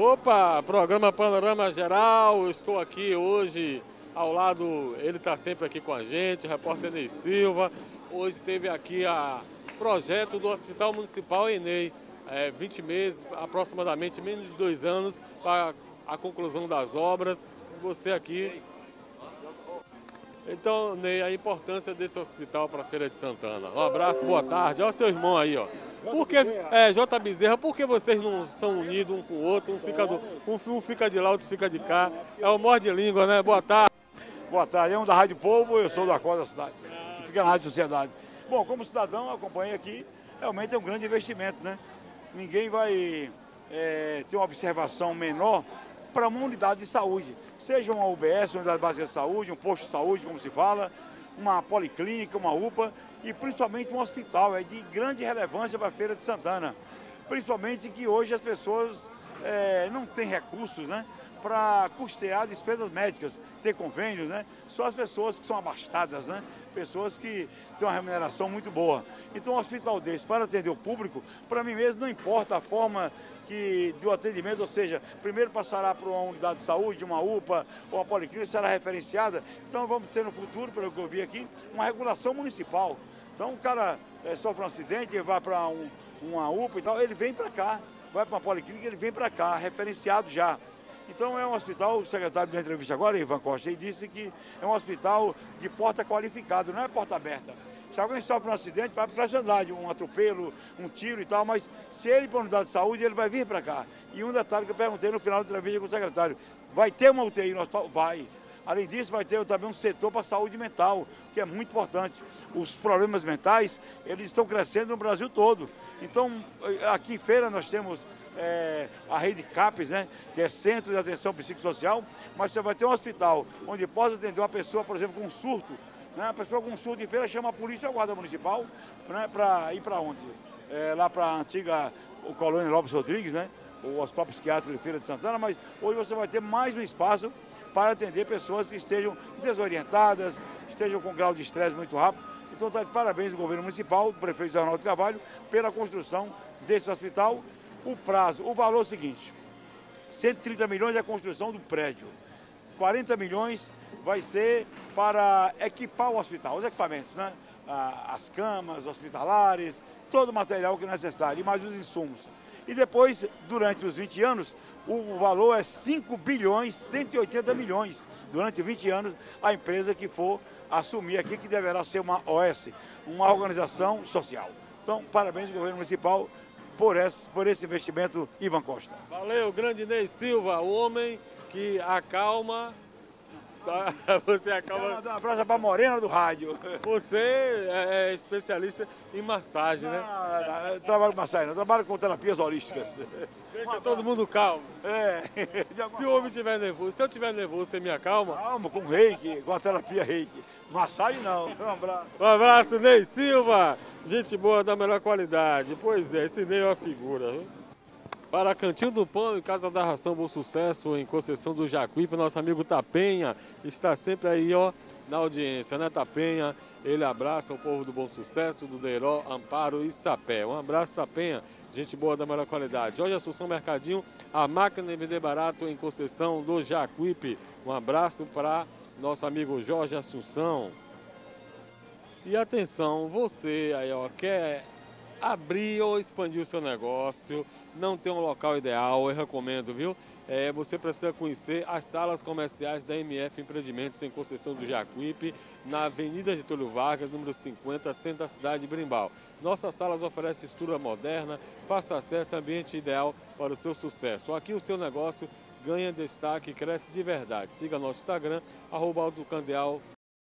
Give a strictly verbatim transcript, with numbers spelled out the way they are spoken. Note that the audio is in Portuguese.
Opa, programa Panorama Geral, estou aqui hoje ao lado, ele está sempre aqui com a gente, o repórter Ney Silva. Hoje teve aqui a projeto do Hospital Municipal Enei, é, vinte meses, aproximadamente menos de dois anos, para a conclusão das obras. Você aqui. Então, Ney, a importância desse hospital para a Feira de Santana. Um abraço, boa tarde. Olha o seu irmão aí, ó. Por que, é, J. Bezerra, por que vocês não são unidos um com o outro? Um fica, do, um, um fica de lá, outro fica de cá. É o morde de língua, né? Boa tarde. Boa tarde, eu sou da Rádio Povo, eu sou da Acorda da cidade, que fica na Rádio Sociedade. Bom, como cidadão, acompanho aqui, realmente é um grande investimento, né? Ninguém vai é, ter uma observação menor para uma unidade de saúde, seja uma U B S, uma unidade básica de saúde, um posto de saúde, como se fala, uma policlínica, uma U P A e principalmente um hospital. É de grande relevância para a Feira de Santana, principalmente que hoje as pessoas é, não têm recursos, né, para custear despesas médicas, ter convênios, né? Só as pessoas que são abastadas, né? Pessoas que têm uma remuneração muito boa. Então, um hospital desse, para atender o público, para mim mesmo não importa a forma que do atendimento, ou seja, primeiro passará para uma unidade de saúde, uma U P A ou uma policlínica, será referenciada. Então, vamos ter no futuro, pelo que eu vi aqui, uma regulação municipal. Então, o cara é, sofre um acidente, ele vai para um, uma U P A e tal, ele vem para cá, vai para uma policlínica, ele vem para cá, referenciado já. Então é um hospital, o secretário da entrevista agora, Ivan Costa, ele disse que é um hospital de porta qualificada, não é porta aberta. Se alguém sofre um acidente, vai para o Cláudio Andrade, um atropelo, um tiro e tal, mas se ele para a unidade de saúde, ele vai vir para cá. E um detalhe que eu perguntei no final da entrevista com o secretário, vai ter uma U T I no hospital? Vai. Além disso, vai ter também um setor para a saúde mental, que é muito importante. Os problemas mentais, eles estão crescendo no Brasil todo. Então, aqui em Feira nós temos É, a rede CAPES, né, que é Centro de Atenção Psicossocial, mas você vai ter um hospital onde possa atender uma pessoa, por exemplo, com um surto, né, a pessoa com um surto em Feira chama a polícia ou a guarda municipal, né, para ir para onde? É, lá para a antiga o Colônia Lopes Rodrigues, né, o Hospital Psiquiátrico de Feira de Santana, mas hoje você vai ter mais um espaço para atender pessoas que estejam desorientadas, estejam com grau de estresse muito rápido. Então, tá de parabéns ao governo municipal, do prefeito Arnaldo Carvalho, pela construção desse hospital. O prazo, o valor é o seguinte, cento e trinta milhões é a construção do prédio, quarenta milhões vai ser para equipar o hospital, os equipamentos, né? As camas hospitalares, todo o material que é necessário e mais os insumos. E depois, durante os vinte anos, o valor é cinco bilhões cento e oitenta milhões, durante vinte anos, a empresa que for assumir aqui, que deverá ser uma O S, uma organização social. Então, parabéns ao governo municipal, Por esse, por esse investimento, Ivan Costa. Valeu, grande Ney Silva, o homem que acalma. Tá? Você acalma. Mandar um abraço para a Morena do rádio. Você é especialista em massagem, né? Não, não, eu trabalho com massagem, eu trabalho com terapias holísticas. Deixa todo mundo calmo. É. Se o homem estiver nervoso, se eu estiver nervoso, você me acalma? Calma, com reiki, com a terapia reiki. Massagem não. Um abraço. Um abraço, Ney Silva. Gente boa da melhor qualidade. Pois é, esse Ney é uma figura, viu? Para Cantinho do Pão e Casa da Ração Bom Sucesso, em Conceição do Jacuípe, nosso amigo Tapenha está sempre aí, ó, na audiência, né, Tapenha? Ele abraça o povo do Bom Sucesso, do Deiró, Amparo e Sapé. Um abraço, Tapenha. Gente boa da melhor qualidade. Jorge Assunção Mercadinho, a máquina de vender barato em Conceição do Jacuípe. Um abraço para nosso amigo Jorge Assunção. E atenção, você aí, ó, quer abrir ou expandir o seu negócio, não tem um local ideal, eu recomendo, viu? É, você precisa conhecer as salas comerciais da M F Empreendimentos em Conceição do Jacuípe, na Avenida Getúlio Vargas, número cinquenta, centro da cidade de Brimbal. Nossas salas oferecem estrutura moderna, fácil acesso, ambiente ideal para o seu sucesso. Aqui o seu negócio ganha destaque e cresce de verdade. Siga nosso Instagram, arroba Alto Candeal